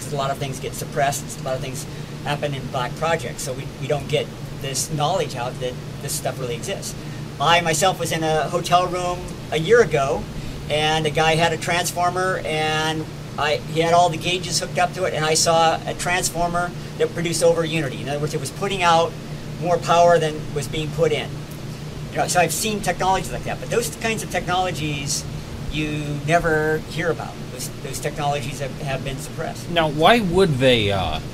a lot of things get suppressed. A lot of things happen in black projects, so we don't get this knowledge out that this stuff really exists. I myself was in a hotel room a year ago, and a guy had a transformer, and he had all the gauges hooked up to it, and I saw a transformer that produced over unity. In other words, it was putting out more power than was being put in. So I've seen technologies like that, but those kinds of technologies you never hear about. Those technologies have been suppressed. Now, why would they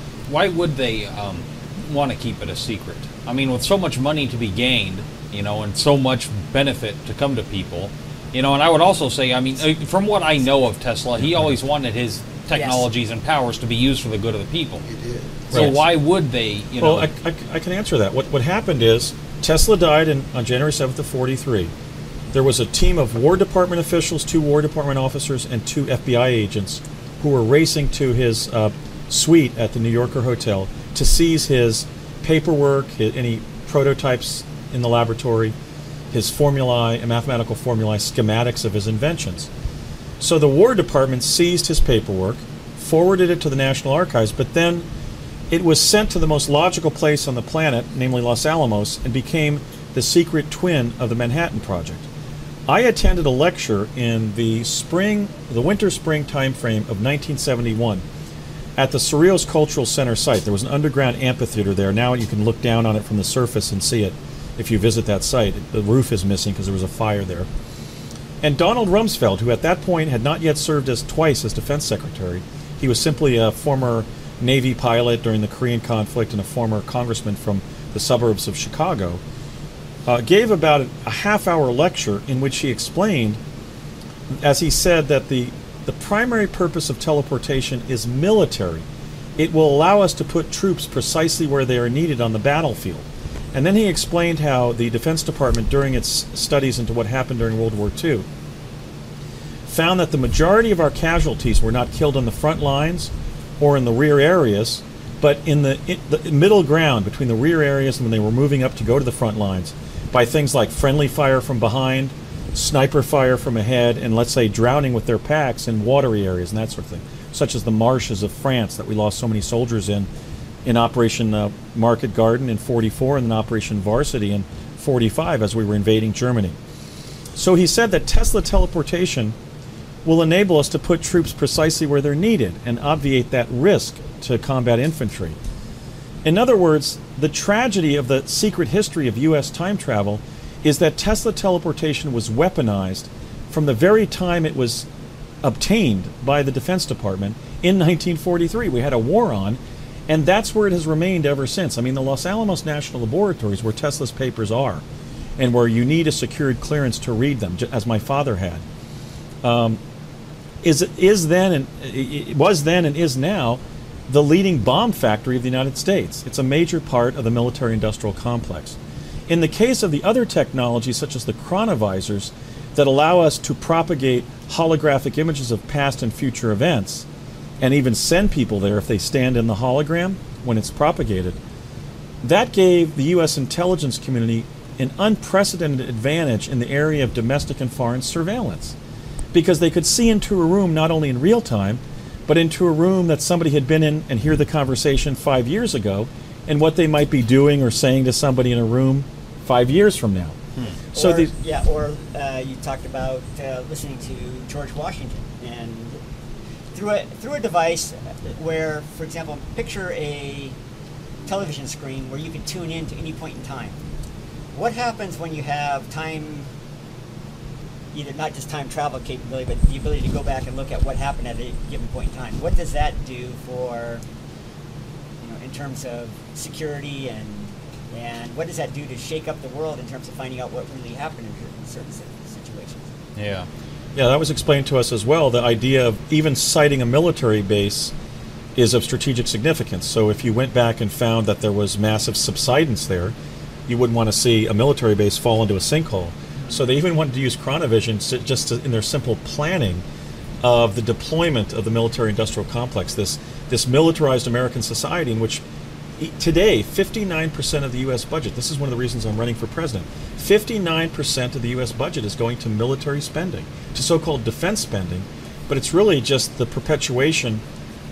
want to keep it a secret? I mean, with so much money to be gained, and so much benefit to come to people, and I would also say, I mean, from what I know of Tesla, he always wanted his technologies and powers to be used for the good of the people. He did. So why would they, Well, I can answer that. What happened is, Tesla died on January 7th of 43. There was a team of War Department officials, 2 War Department officers, and 2 FBI agents who were racing to his suite at the New Yorker Hotel to seize his paperwork, any prototypes in the laboratory, his formulae, mathematical formulae, schematics of his inventions. So the War Department seized his paperwork, forwarded it to the National Archives, but then it was sent to the most logical place on the planet, namely Los Alamos, and became the secret twin of the Manhattan Project. I attended a lecture in the winter-spring time frame of 1971 at the Cerrillos Cultural Center site. There was an underground amphitheater there. Now you can look down on it from the surface and see it if you visit that site. The roof is missing because there was a fire there. And Donald Rumsfeld, who at that point had not yet served twice as defense secretary, he was simply a former Navy pilot during the Korean conflict and a former congressman from the suburbs of Chicago, gave about a half-hour lecture in which he explained, as he said, that the primary purpose of teleportation is military. It will allow us to put troops precisely where they are needed on the battlefield. And then he explained how the Defense Department, during its studies into what happened during World War II, found that the majority of our casualties were not killed on the front lines or in the rear areas, but in the middle ground between the rear areas and when they were moving up to go to the front lines, by things like friendly fire from behind, sniper fire from ahead, and let's say drowning with their packs in watery areas and that sort of thing, such as the marshes of France that we lost so many soldiers in Operation Market Garden in 44 and then Operation Varsity in 45 as we were invading Germany. So he said that Tesla teleportation will enable us to put troops precisely where they're needed and obviate that risk to combat infantry. In other words, the tragedy of the secret history of U.S. time travel is that Tesla teleportation was weaponized from the very time it was obtained by the Defense Department in 1943. We had a war on, and that's where it has remained ever since. I mean, the Los Alamos National Laboratories, where Tesla's papers are, and where you need a secured clearance to read them, as my father had, was then and is now the leading bomb factory of the United States. It's a major part of the military-industrial complex. In the case of the other technologies, such as the chronovisors, that allow us to propagate holographic images of past and future events, and even send people there if they stand in the hologram when it's propagated, that gave the U.S. intelligence community an unprecedented advantage in the area of domestic and foreign surveillance, because they could see into a room not only in real time, but into a room that somebody had been in and hear the conversation 5 years ago and what they might be doing or saying to somebody in a room 5 years from now. So you talked about listening to George Washington, and through a device where, for example, picture a television screen where you can tune in to any point in time. What happens when you have time, either not just time travel capability, but the ability to go back and look at what happened at a given point in time? What does that do for, in terms of security, and what does that do to shake up the world in terms of finding out what really happened in certain situations? Yeah, that was explained to us as well. The idea of even citing a military base is of strategic significance. So if you went back and found that there was massive subsidence there, you wouldn't want to see a military base fall into a sinkhole. So they even wanted to use chronovision in their simple planning of the deployment of the military-industrial complex, this militarized American society in which today 59% of the U.S. budget, this is one of the reasons I'm running for president, 59% of the U.S. budget is going to military spending, to so-called defense spending, but it's really just the perpetuation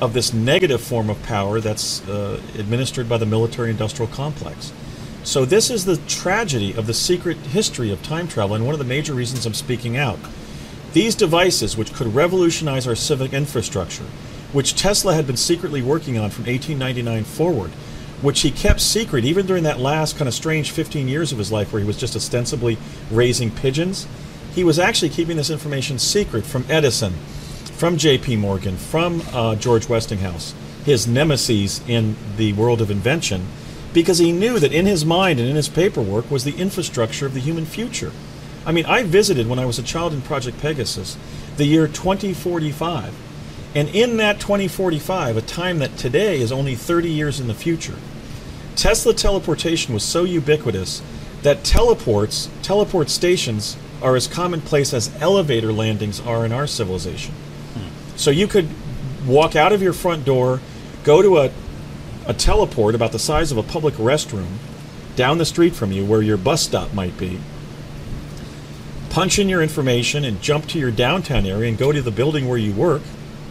of this negative form of power that's administered by the military-industrial complex. So this is the tragedy of the secret history of time travel, and one of the major reasons I'm speaking out. These devices, which could revolutionize our civic infrastructure, which Tesla had been secretly working on from 1899 forward, which he kept secret even during that last kind of strange 15 years of his life where he was just ostensibly raising pigeons, he was actually keeping this information secret from Edison, from J.P. Morgan, from George Westinghouse, his nemesis in the world of invention, because he knew that in his mind and in his paperwork was the infrastructure of the human future. I mean, I visited when I was a child in Project Pegasus the year 2045, and in that 2045, a time that today is only 30 years in the future, Tesla teleportation was so ubiquitous that teleport stations are as commonplace as elevator landings are in our civilization. So you could walk out of your front door, go to a teleport about the size of a public restroom down the street from you where your bus stop might be, punch in your information and jump to your downtown area and go to the building where you work,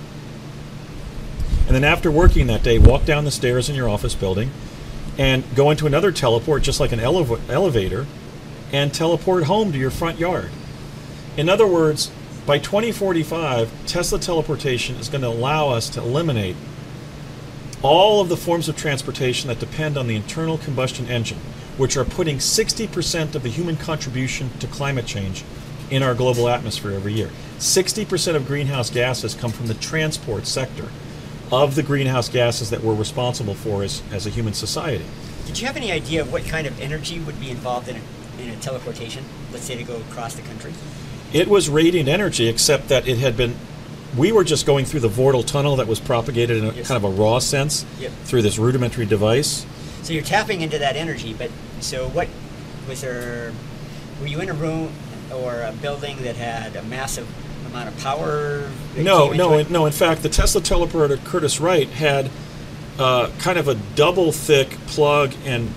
and then after working that day, walk down the stairs in your office building and go into another teleport just like an elevator and teleport home to your front yard. In other words, by 2045, Tesla teleportation is going to allow us to eliminate all of the forms of transportation that depend on the internal combustion engine, which are putting 60% of the human contribution to climate change in our global atmosphere every year. 60% of greenhouse gases come from the transport sector of the greenhouse gases that we're responsible for as a human society. Did you have any idea of what kind of energy would be involved in a teleportation, let's say to go across the country? It was radiant energy, except that it had been, we were just going through the Vordel tunnel that was propagated in a kind of a raw sense through this rudimentary device. So you're tapping into that energy, but so what was there, were you in a room or a building that had a massive amount of power? No. In fact, the Tesla teleporter Curtiss Wright had kind of a double thick plug and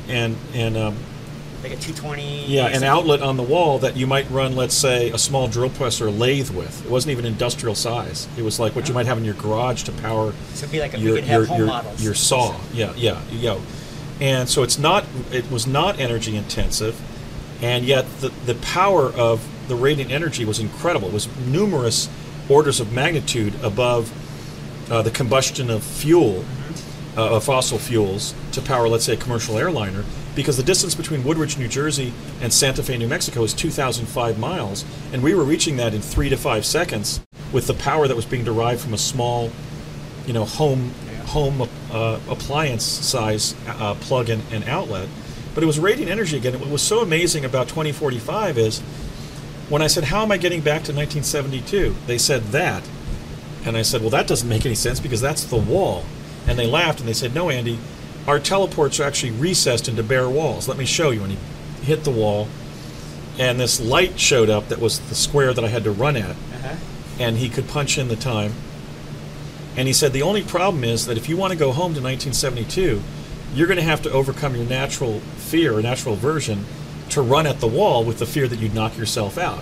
like a 220. Yeah, an outlet on the wall that you might run, let's say, a small drill press or a lathe with. It wasn't even industrial size. It was like what you might have in your garage to power. So it'd be like we could have home models. Your saw. Yeah. And so it was not energy intensive, and yet the power of the radiant energy was incredible. It was numerous orders of magnitude above the combustion of fuel, of fossil fuels, to power, let's say, a commercial airliner, because the distance between Woodridge, New Jersey and Santa Fe, New Mexico is 2,005 miles, and we were reaching that in 3 to 5 seconds with the power that was being derived from a small, home appliance size plug and outlet. But it was radiant energy again. What was so amazing about 2045 is when I said, how am I getting back to 1972? They said that. And I said, well, that doesn't make any sense because that's the wall. And they laughed and they said, no, Andy, our teleports are actually recessed into bare walls. Let me show you. And he hit the wall, and this light showed up that was the square that I had to run at. And he could punch in the time. And he said, the only problem is that if you want to go home to 1972, you're going to have to overcome your natural fear or natural aversion to run at the wall with the fear that you'd knock yourself out.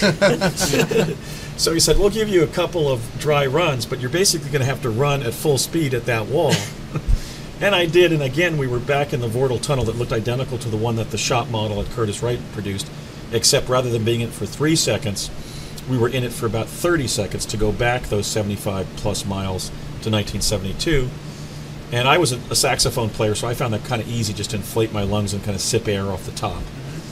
So he said, we'll give you a couple of dry runs, but you're basically going to have to run at full speed at that wall. And I did, and again, we were back in the Vordel tunnel that looked identical to the one that the shop model at Curtiss Wright produced, except rather than being in it for 3 seconds, we were in it for about 30 seconds to go back those 75 plus miles to 1972. And I was a saxophone player, so I found that kind of easy, just to inflate my lungs and kind of sip air off the top.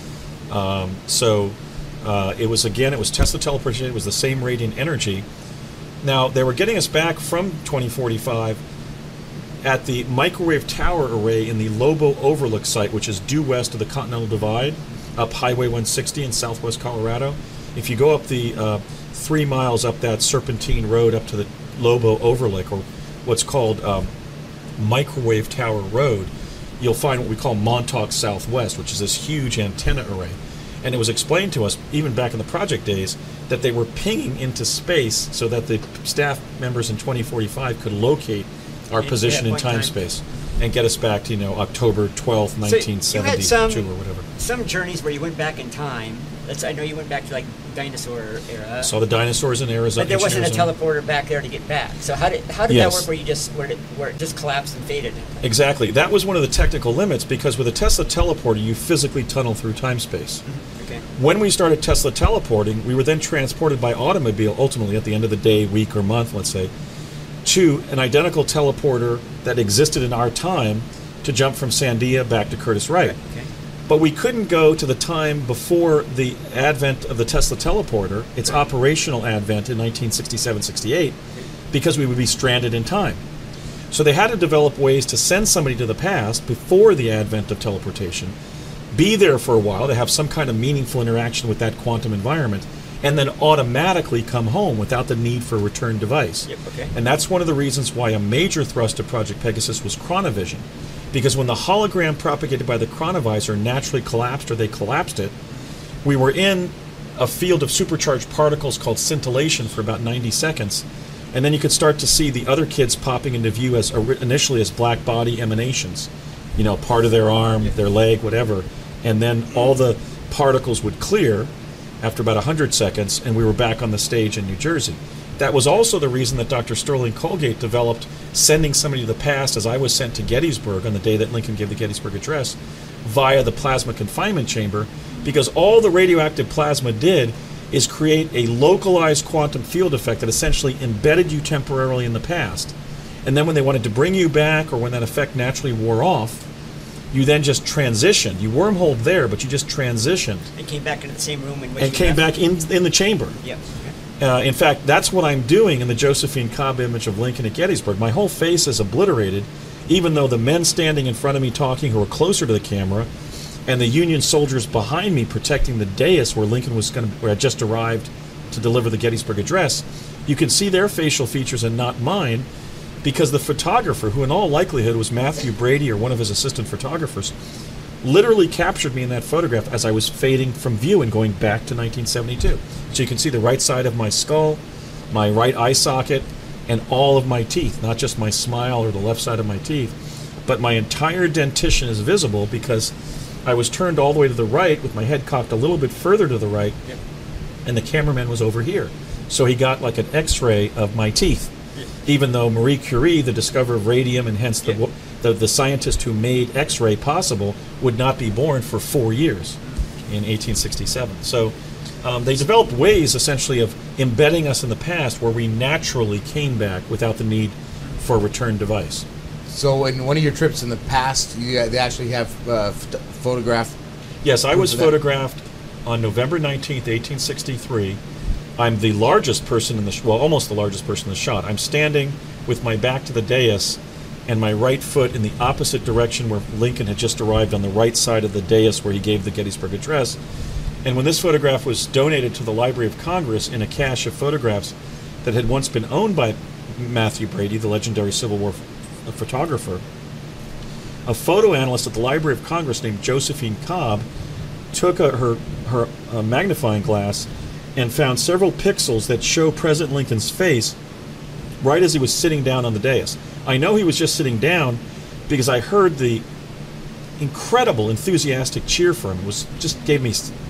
It was Tesla teleportation. It was the same radiant energy. Now, they were getting us back from 2045 at the microwave tower array in the Lobo Overlook site, which is due west of the Continental Divide, up Highway 160 in southwest Colorado. If you go up the 3 miles up that serpentine road up to the Lobo Overlook, or what's called Microwave Tower Road, you'll find what we call Montauk Southwest, which is this huge antenna array. And it was explained to us, even back in the project days, that they were pinging into space so that the staff members in 2045 could locate our position in time-space. and get us back to, October 12th, So you had 1972 or whatever. some journeys where you went back in time. I know you went back to like dinosaur era. Saw the dinosaurs in Arizona. But there wasn't a Arizona. teleporter back there to get back. So how did that Yes. work? Where it just collapsed and faded? Exactly. That was one of the technical limits, because with a Tesla teleporter, you physically tunnel through time-space. Okay. When we started Tesla teleporting, we were then transported by automobile, ultimately at the end of the day, week, or month, let's say, to an identical teleporter that existed in our time to jump from Sandia back to Curtis Wright. Okay. But we couldn't go to the time before the advent of the Tesla teleporter, its operational advent in 1967-68, because we would be stranded in time. So they had to develop ways to send somebody to the past before the advent of teleportation, be there for a while to have some kind of meaningful interaction with that quantum environment, and then automatically come home without the need for a return device. Yep, okay. And that's one of the reasons why a major thrust of Project Pegasus was chronovision. Because when the hologram propagated by the chronovisor naturally collapsed, or they collapsed it, we were in a field of supercharged particles called scintillation for about 90 seconds. And then you could start to see the other kids popping into view as initially as black body emanations. Part of their arm, their leg, whatever. And then all the particles would clear after about 100 seconds, and we were back on the stage in New Jersey. That was also the reason that Dr. Sterling Colgate developed sending somebody to the past, as I was sent to Gettysburg on the day that Lincoln gave the Gettysburg Address, via the plasma confinement chamber, because all the radioactive plasma did is create a localized quantum field effect that essentially embedded you temporarily in the past. And then when they wanted to bring you back, or when that effect naturally wore off, you then just transitioned. You wormholed there, but you just transitioned. And came back into the same room in which And you came left. back in the chamber. Yep. In fact, that's what I'm doing in the Josephine Cobb image of Lincoln at Gettysburg. My whole face is obliterated, even though the men standing in front of me talking, who are closer to the camera, and the Union soldiers behind me protecting the dais where Lincoln had just arrived to deliver the Gettysburg Address, you can see their facial features and not mine, because the photographer, who in all likelihood was Matthew Brady or one of his assistant photographers, literally captured me in that photograph as I was fading from view and going back to 1972. So you can see the right side of my skull, my right eye socket, and all of my teeth, not just my smile or the left side of my teeth, but my entire dentition is visible because I was turned all the way to the right with my head cocked a little bit further to the right, Yep. and the cameraman was over here. So he got like an x-ray of my teeth, even though Marie Curie, the discoverer of radium, and hence the scientist who made X-ray possible, would not be born for 4 years in 1867. So they developed ways, essentially, of embedding us in the past where we naturally came back without the need for a return device. So in one of your trips in the past, they actually have photographed. Yes, I was of that? photographed on November 19th, 1863. I'm the largest person in the almost the largest person in the shot. I'm standing with my back to the dais and my right foot in the opposite direction where Lincoln had just arrived, on the right side of the dais where he gave the Gettysburg Address. And when this photograph was donated to the Library of Congress in a cache of photographs that had once been owned by Matthew Brady, the legendary Civil War photographer, a photo analyst at the Library of Congress named Josephine Cobb took her magnifying glass and found several pixels that show President Lincoln's face right as he was sitting down on the dais. I know he was just sitting down because I heard the incredible enthusiastic cheer for him. Gave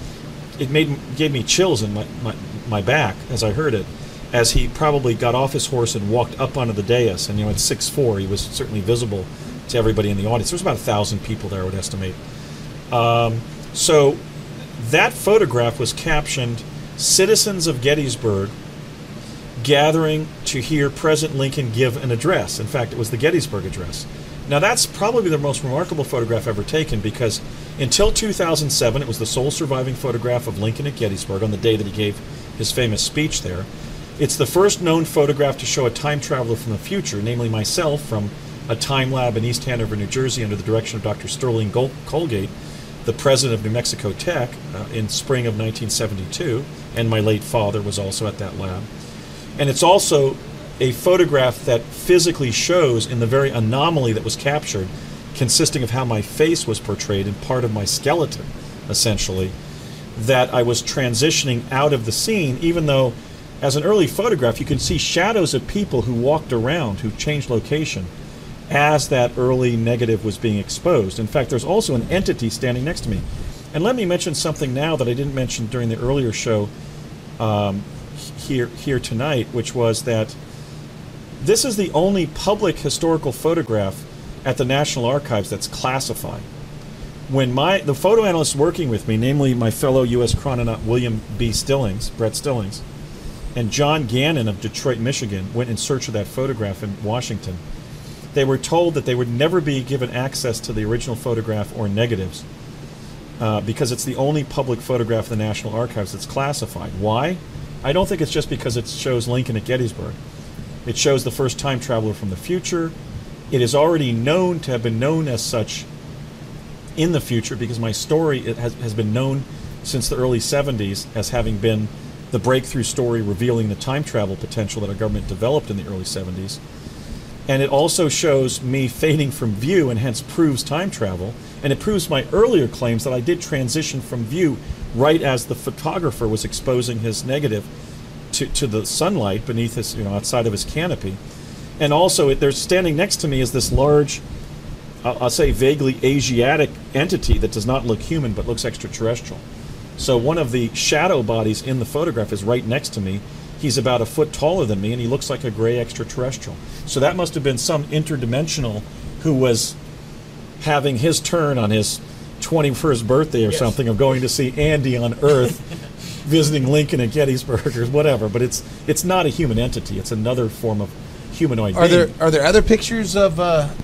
me chills in my back as I heard it, as he probably got off his horse and walked up onto the dais. And at 6'4", he was certainly visible to everybody in the audience. There was about 1,000 people there, I would estimate. So that photograph was captioned, "Citizens of Gettysburg gathering to hear President Lincoln give an address." In fact, it was the Gettysburg Address. Now, that's probably the most remarkable photograph ever taken, because until 2007, it was the sole surviving photograph of Lincoln at Gettysburg on the day that he gave his famous speech there. It's the first known photograph to show a time traveler from the future, namely myself, from a time lab in East Hanover, New Jersey, under the direction of Dr. Sterling Colgate, the president of New Mexico Tech, in spring of 1972, and my late father was also at that lab. And it's also a photograph that physically shows, in the very anomaly that was captured, consisting of how my face was portrayed and part of my skeleton, essentially, that I was transitioning out of the scene, even though, as an early photograph, you can see shadows of people who walked around, who changed location. as that early negative was being exposed. In fact, there's also an entity standing next to me. And let me mention something now that I didn't mention during the earlier show here tonight, which was that this is the only public historical photograph at the National Archives that's classified. When the photo analyst working with me, namely my fellow U.S. chrononaut William B. Stillings, Brett Stillings, and John Gannon of Detroit, Michigan, went in search of that photograph in Washington, they were told that they would never be given access to the original photograph or negatives because it's the only public photograph in the National Archives that's classified. Why? I don't think it's just because it shows Lincoln at Gettysburg. It shows the first time traveler from the future. It is already known to have been known as such in the future because my story has been known since the early 70s as having been the breakthrough story revealing the time travel potential that our government developed in the early 70s. And it also shows me fading from view and hence proves time travel. And it proves my earlier claims that I did transition from view right as the photographer was exposing his negative to the sunlight beneath his, outside of his canopy. And also, there's standing next to me is this large, I'll say vaguely Asiatic entity that does not look human but looks extraterrestrial. So one of the shadow bodies in the photograph is right next to me. He's about a foot taller than me, and he looks like a gray extraterrestrial. So that must have been some interdimensional who was having his turn on his 21st birthday or something of going to see Andy on Earth, visiting Lincoln at Gettysburg or whatever. But it's not a human entity. It's another form of humanoid being. Are there other pictures of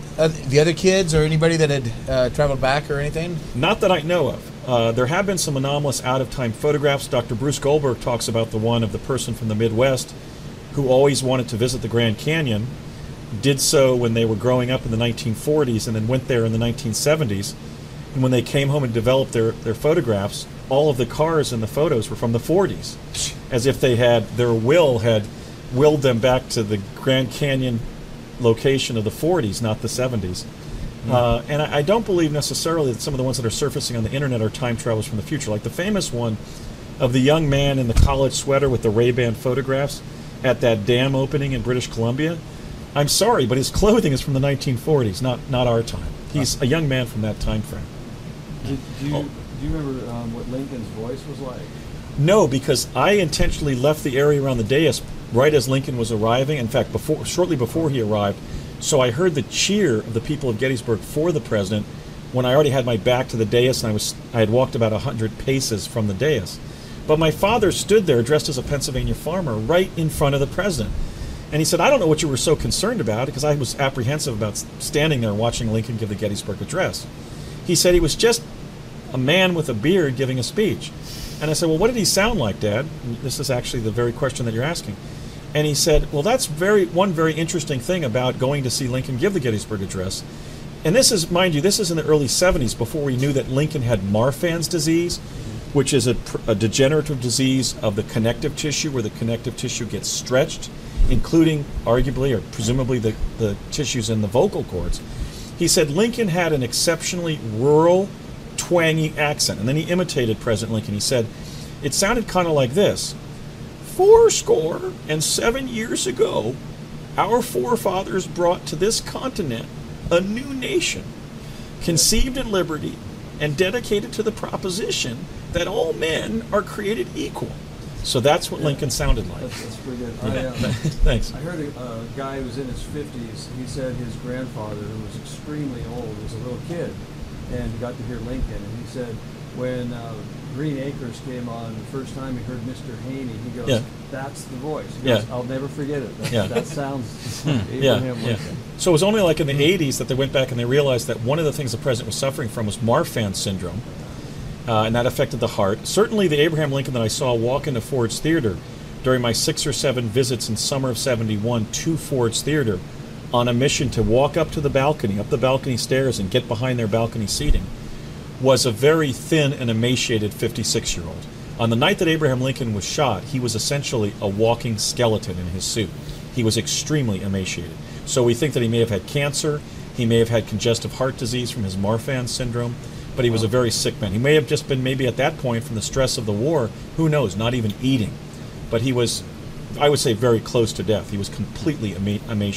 the other kids or anybody that had traveled back or anything? Not that I know of. There have been some anomalous out-of-time photographs. Dr. Bruce Goldberg talks about the one of the person from the Midwest who always wanted to visit the Grand Canyon, did so when they were growing up in the 1940s and then went there in the 1970s. And when they came home and developed their photographs, all of the cars in the photos were from the 40s, as if their will had willed them back to the Grand Canyon location of the 40s, not the 70s. And I don't believe necessarily that some of the ones that are surfacing on the internet are time travelers from the future. Like the famous one of the young man in the college sweater with the Ray-Ban photographs at that dam opening in British Columbia. I'm sorry, but his clothing is from the 1940s, not our time. He's a young man from that time frame. Do you remember what Lincoln's voice was like? No, because I intentionally left the area around the dais right as Lincoln was arriving. In fact, shortly before he arrived. So I heard the cheer of the people of Gettysburg for the president when I already had my back to the dais and I had walked about 100 paces from the dais. But my father stood there dressed as a Pennsylvania farmer right in front of the president. And he said, I don't know what you were so concerned about, because I was apprehensive about standing there watching Lincoln give the Gettysburg Address. He said he was just a man with a beard giving a speech. And I said, well, what did he sound like, Dad? And this is actually the very question that you're asking. And he said, well, that's one very interesting thing about going to see Lincoln give the Gettysburg Address. And this is, mind you, this is in the early 70s, before we knew that Lincoln had Marfan's disease, which is a degenerative disease of the connective tissue, where the connective tissue gets stretched, including arguably or presumably the tissues in the vocal cords. He said Lincoln had an exceptionally rural, twangy accent. And then he imitated President Lincoln. He said, it sounded kind of like this. 77 years ago, our forefathers brought to this continent a new nation, conceived in liberty and dedicated to the proposition that all men are created equal. So that's what Lincoln sounded like. That's pretty good. Thanks. I heard a guy who was in his 50s. He said his grandfather, who was extremely old, was a little kid, and he got to hear Lincoln. And he said when Green Acres came on the first time he heard Mr. Haney, he goes, that's the voice. He goes, I'll never forget it. That sounds like Abraham Lincoln. So it was only like in the 80s that they went back and they realized that one of the things the president was suffering from was Marfan syndrome. And that affected the heart. Certainly the Abraham Lincoln that I saw walk into Ford's Theater during my 6 or 7 visits in summer of 71 to Ford's Theater on a mission to walk up to the balcony, up the balcony stairs and get behind their balcony seating, was a very thin and emaciated 56-year-old. On the night that Abraham Lincoln was shot, he was essentially a walking skeleton in his suit. He was extremely emaciated. So we think that he may have had cancer, he may have had congestive heart disease from his Marfan syndrome, but he was a very sick man. He may have just been maybe at that point from the stress of the war, who knows, not even eating. But he was, I would say, very close to death. He was completely emaciated.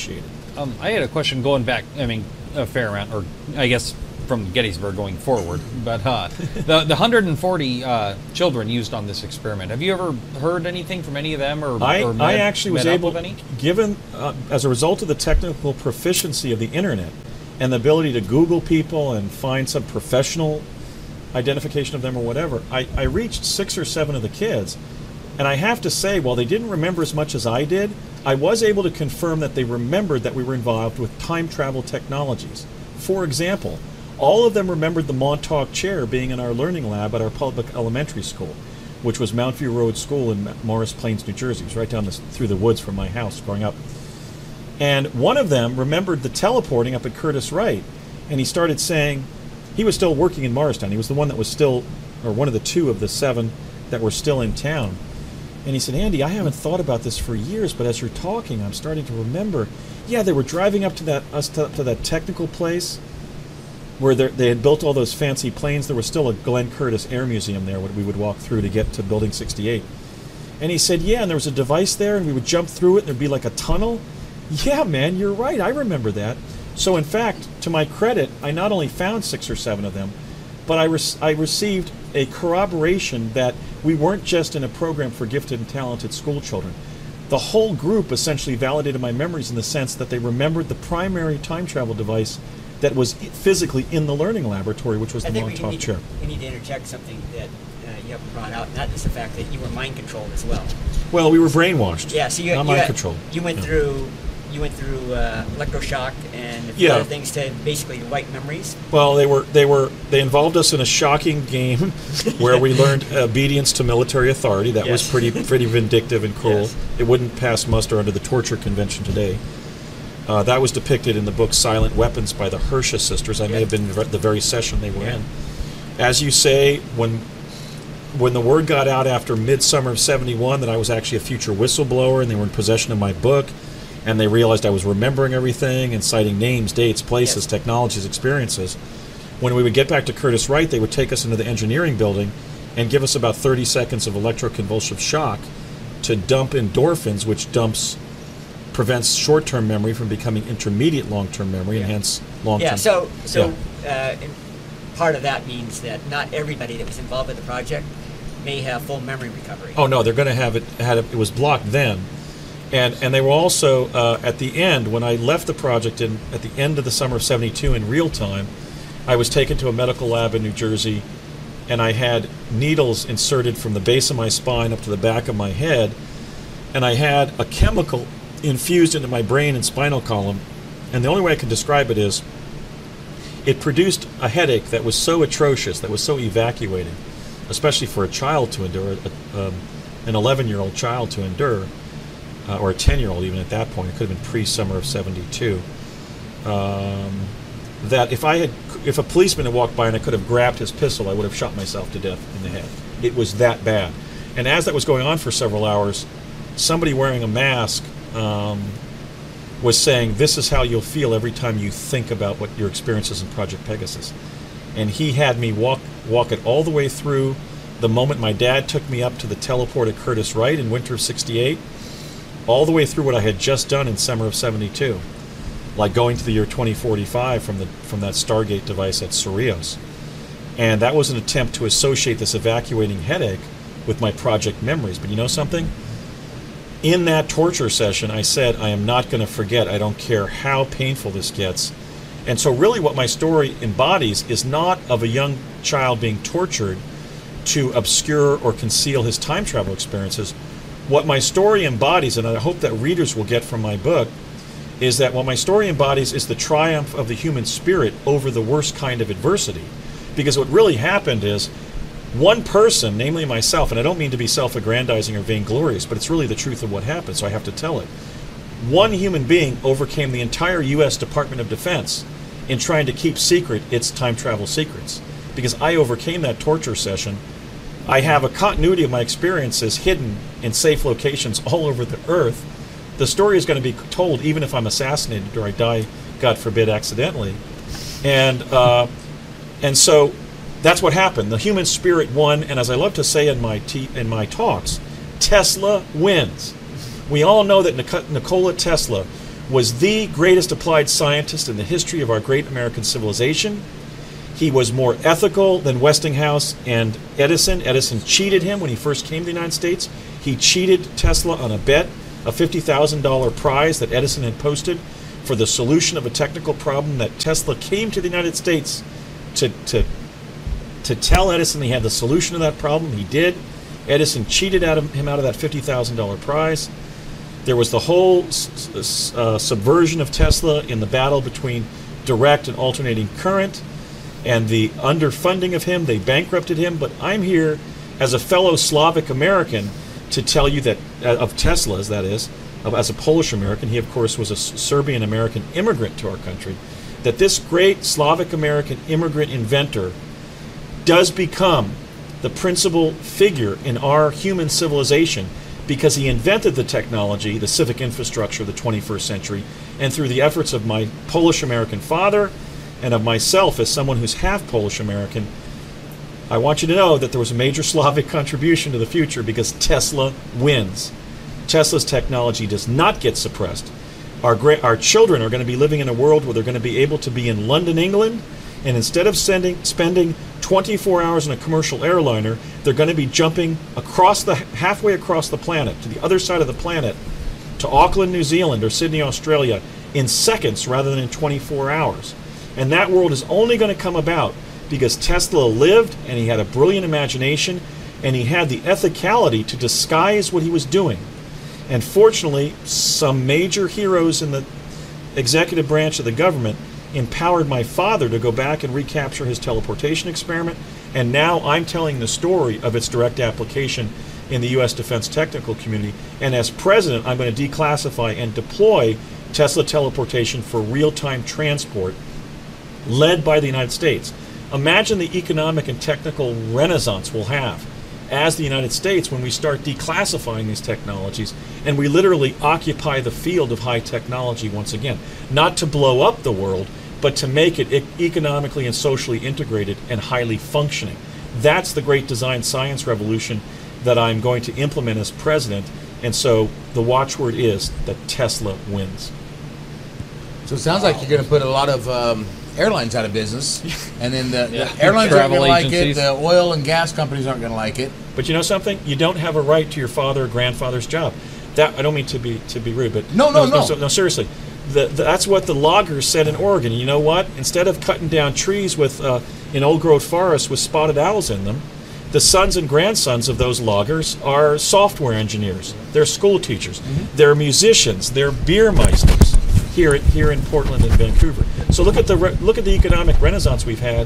I had a question going back. I mean, a fair amount, or I guess from Gettysburg going forward. But the 140 children used on this experiment. Have you ever heard anything from any of them, or I actually was met up able, with any? given as a result of the technical proficiency of the internet and the ability to Google people and find some professional identification of them or whatever, I reached 6 or 7 of the kids. And I have to say, while they didn't remember as much as I did, I was able to confirm that they remembered that we were involved with time travel technologies. For example, all of them remembered the Montauk chair being in our learning lab at our public elementary school, which was Mount View Road School in Morris Plains, New Jersey. It was right down through the woods from my house growing up. And one of them remembered the teleporting up at Curtis Wright, and he started saying, he was still working in Morristown. He was the one that was still, or one of the 2 of the 7 that were still in town. And he said, Andy, I haven't thought about this for years, but as you're talking, I'm starting to remember. Yeah, they were driving up to that technical place where they had built all those fancy planes. There was still a Glenn Curtiss Air Museum there, what we would walk through to get to Building 68. And he said, yeah, and there was a device there, and we would jump through it, and there'd be like a tunnel. Yeah, man, you're right. I remember that. So, in fact, to my credit, I not only found 6 or 7 of them, but I received a corroboration that we weren't just in a program for gifted and talented school children. The whole group essentially validated my memories in the sense that they remembered the primary time travel device that was physically in the learning laboratory, which was the Montauk chair. We need to interject something that you haven't brought out, and that is the fact that you were mind controlled as well. Well, we were brainwashed. Yeah, so not mind controlled. You went through electroshock and a few other things to basically wipe memories. Well, they involved us in a shocking game where we learned obedience to military authority. That was pretty vindictive and cruel. Yes. It wouldn't pass muster under the torture convention today. That was depicted in the book Silent Weapons by the Hersha sisters. I may have been the very session they were in. As you say, when the word got out after midsummer of '71 that I was actually a future whistleblower and they were in possession of my book, and they realized I was remembering everything and citing names, dates, places, technologies, experiences, when we would get back to Curtis Wright, they would take us into the engineering building and give us about 30 seconds of electroconvulsive shock to dump endorphins, which prevents short-term memory from becoming intermediate long-term memory, and hence long-term. And part of that means that not everybody that was involved with the project may have full memory recovery. Oh no, they're going to have it. It was blocked then, and they were also at the end when I left the project at the end of the summer of '72 in real time. I was taken to a medical lab in New Jersey, and I had needles inserted from the base of my spine up to the back of my head, and I had a chemical infused into my brain and spinal column, and the only way I can describe it is it produced a headache that was so atrocious, that was so evacuating, especially for a child to endure, an 11-year-old child to endure, or a 10-year-old even at that point. It could have been pre-summer of '72. That if a policeman had walked by and I could have grabbed his pistol, I would have shot myself to death in the head. It was that bad. And as that was going on for several hours, somebody wearing a mask was saying, "This is how you'll feel every time you think about what your experiences in Project Pegasus." And he had me walk it all the way through the moment my dad took me up to the teleport at Curtis Wright in winter of '68, all the way through what I had just done in summer of '72, like going to the year 2045 from that Stargate device at Cerritos. And that was an attempt to associate this evacuating headache with my project memories. But you know something? In that torture session, I said, I am not going to forget. I don't care how painful this gets. And so really what my story embodies is not of a young child being tortured to obscure or conceal his time travel experiences. What my story embodies, and I hope that readers will get from my book, is that what my story embodies is the triumph of the human spirit over the worst kind of adversity. Because what really happened is one person, namely myself, and I don't mean to be self-aggrandizing or vainglorious, but it's really the truth of what happened, so I have to tell it. One human being overcame the entire U.S. Department of Defense in trying to keep secret its time travel secrets. Because I overcame that torture session, I have a continuity of my experiences hidden in safe locations all over the earth. The story is going to be told even if I'm assassinated or I die, God forbid, accidentally. And so that's what happened. The human spirit won, and as I love to say in my talks, Tesla wins. We all know that Nikola Tesla was the greatest applied scientist in the history of our great American civilization. He was more ethical than Westinghouse and Edison. Edison cheated him when he first came to the United States. He cheated Tesla on a bet, a $50,000 prize that Edison had posted for the solution of a technical problem that Tesla came to the United States to tell Edison he had the solution to that problem. He did. Edison cheated him out of that $50,000 prize. There was the whole subversion of Tesla in the battle between direct and alternating current, and the underfunding of him. They bankrupted him. But I'm here as a fellow Slavic American to tell you that, of Tesla's, that is, as a Polish American, he of course was a Serbian American immigrant to our country, that this great Slavic American immigrant inventor does become the principal figure in our human civilization because he invented the technology, the civic infrastructure of the 21st century, and through the efforts of my Polish American father and of myself as someone who's half Polish American, I want you to know that there was a major Slavic contribution to the future because Tesla wins. Tesla's technology does not get suppressed. Our children are going to be living in a world where they're going to be able to be in London, England, and instead of spending 24 hours in a commercial airliner, they're going to be jumping halfway across the planet, to the other side of the planet, to Auckland, New Zealand, or Sydney, Australia, in seconds rather than in 24 hours. And that world is only going to come about because Tesla lived, and he had a brilliant imagination, and he had the ethicality to disguise what he was doing. And fortunately, some major heroes in the executive branch of the government empowered my father to go back and recapture his teleportation experiment, and now I'm telling the story of its direct application in the U.S. defense technical community. And as president, I'm going to declassify and deploy Tesla teleportation for real-time transport led by the United States. Imagine the economic and technical renaissance we'll have as the United States when we start declassifying these technologies and we literally occupy the field of high technology once again. Not to blow up the world, but to make it economically and socially integrated and highly functioning. That's the great design science revolution that I'm going to implement as president. And so the watchword is that Tesla wins. So it sounds like you're going to put a lot of airlines out of business, and then the airlines aren't going to like it. The oil and gas companies aren't going to like it. But you know something? You don't have a right to your father or grandfather's job. That I don't mean to be rude, but no, seriously. That's what the loggers said in Oregon. You know what? Instead of cutting down trees with in old-growth forests with spotted owls in them, the sons and grandsons of those loggers are software engineers. They're school teachers. Mm-hmm. They're musicians. They're beer meisters here in Portland and Vancouver. So look at the economic renaissance we've had,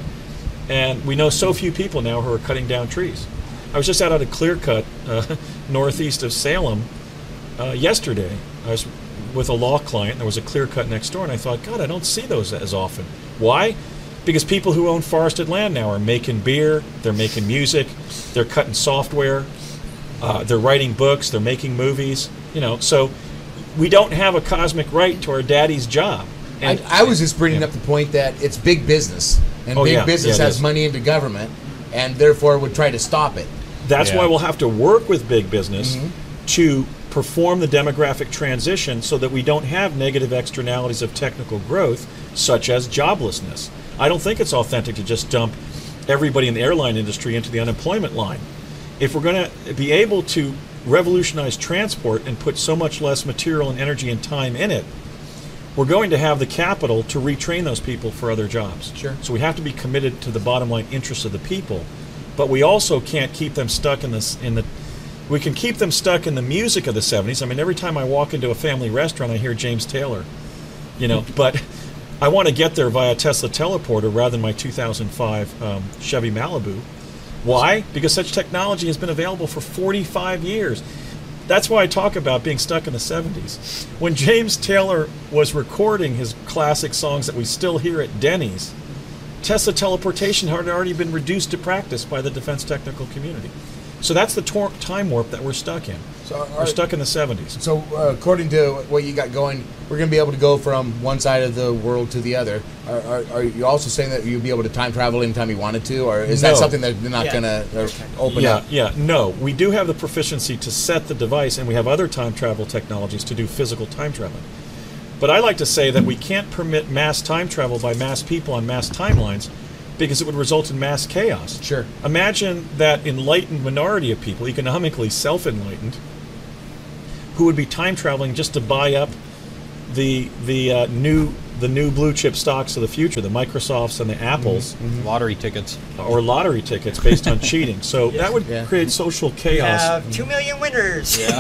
and we know so few people now who are cutting down trees. I was just out at a clear cut northeast of Salem yesterday. I was with a law client. There was a clear cut next door, and I thought, God, I don't see those as often. Why? Because people who own forested land now are making beer, they're making music, they're cutting software, they're writing books, they're making movies. So we don't have a cosmic right to our daddy's job. And I was just bringing up the point that it's big business, and big business has money into government, and therefore would try to stop it. That's why we'll have to work with big business to perform the demographic transition so that we don't have negative externalities of technical growth, such as joblessness. I don't think it's authentic to just dump everybody in the airline industry into the unemployment line. If we're going to be able to revolutionize transport and put so much less material and energy and time in it, we're going to have the capital to retrain those people for other jobs. Sure. So we have to be committed to the bottom line interests of the people, but we also can't keep them stuck we can keep them stuck in the music of the 70s. I mean, every time I walk into a family restaurant, I hear James Taylor, but I want to get there via Tesla teleporter rather than my 2005 Chevy Malibu. Why? Because such technology has been available for 45 years. That's why I talk about being stuck in the 70s. When James Taylor was recording his classic songs that we still hear at Denny's, Tesla teleportation had already been reduced to practice by the defense technical community. So that's the time warp that we're stuck in. So we're stuck in the 70s. So according to what you got going, we're going to be able to go from one side of the world to the other. Are you also saying that you'll be able to time travel anytime you wanted to, or is that something that they're not going to open up? No. We do have the proficiency to set the device, and we have other time travel technologies to do physical time traveling. But I like to say that we can't permit mass time travel by mass people on mass timelines because it would result in mass chaos. Sure. Imagine that enlightened minority of people, economically self-enlightened, who would be time traveling just to buy up the new blue chip stocks of the future, the Microsofts and the Apples, Lottery tickets. or lottery tickets based on cheating. So that would create social We chaos. have 2 million winners. Yeah.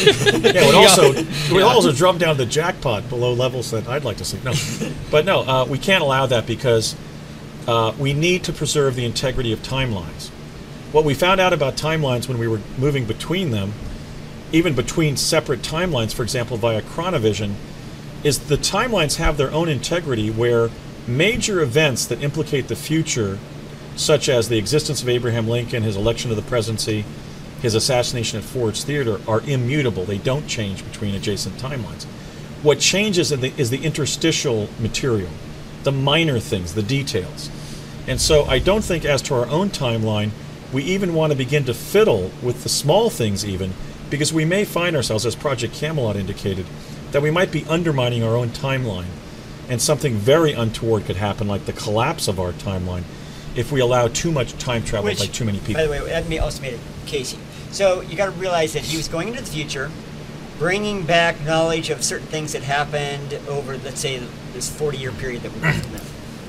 It would also drum down the jackpot below levels that I'd like to see. No, but no, we can't allow that because we need to preserve the integrity of timelines. What we found out about timelines when we were moving between them, even between separate timelines, for example, via Chronovision, is the timelines have their own integrity where major events that implicate the future, such as the existence of Abraham Lincoln, his election to the presidency, his assassination at Ford's Theater, are immutable. They don't change between adjacent timelines. What changes is the interstitial material, the minor things, the details. And so I don't think as to our own timeline, we even want to begin to fiddle with the small things even, because we may find ourselves, as Project Camelot indicated, that we might be undermining our own timeline, and something very untoward could happen, like the collapse of our timeline, if we allow too much time travel by too many people. By the way, that also made it Casey. So you got to realize that he was going into the future, bringing back knowledge of certain things that happened over, let's say, this 40-year period that we're going through now.